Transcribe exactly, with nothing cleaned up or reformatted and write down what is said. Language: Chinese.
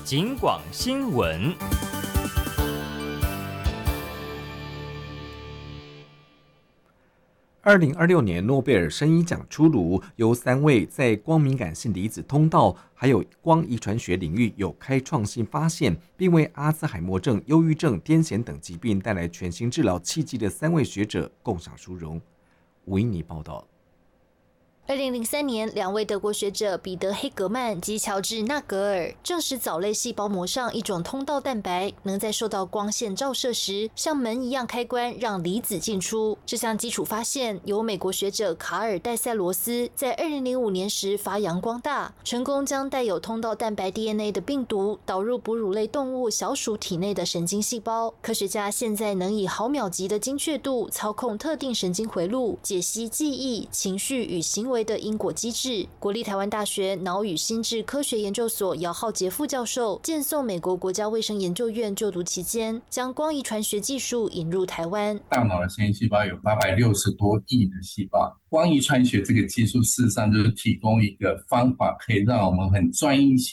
警广新闻。 二零二六年诺贝尔生医奖出炉，由三位在光敏感性离子通道还有光遗传学领域有开创性发现，并为阿兹海默症、忧郁症、癫痫等疾病带来全新治疗契机的三位学者共享殊荣。吴英妮报道。 二零零三年，两位德国学者彼得·黑格曼及乔治·纳格尔证实藻类细胞膜上一种通道蛋白能在受到光线照射时，像门一样开关，让离子进出。这项基础发现由美国学者卡尔·戴塞罗斯在二零零五年时发扬光大，成功将带有通道蛋白 D N A 的病毒导入哺乳类动物小鼠体内的神经细胞。科学家现在能以毫秒级的精确度操控特定神经回路，解析记忆、情绪与行为的因果机制。国立台湾大学脑与心智科学研究所姚浩杰副教授荐送美国国家卫生研究院就读期间，将光遗传学技术引入台湾。 大脑的纤维细胞有八百六十多亿的细胞，光遗传学这个技术事实上就是提供一个方法，可以让我们很专一